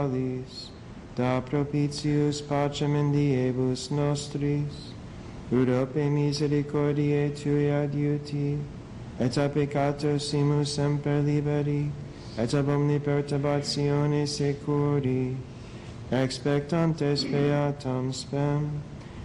da propitius pacem in diebus nostris, ut ope misericordiae Tui adiuti, et a peccatos simus semper liberi, et ab omni perturbatione securi, expectantes beatam spem.